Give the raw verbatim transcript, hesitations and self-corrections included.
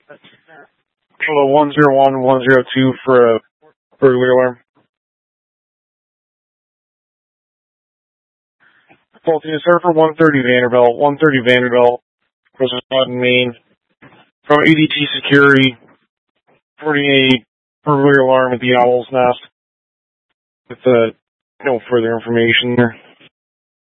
Hello, one zero one, one zero two for a burglary alarm. Faulty sir for one thirty Vanderbilt, one thirty Vanderbilt, President Button, Maine. From A D T Security, reporting a burglary alarm at the Owl's Nest with uh, no further information there.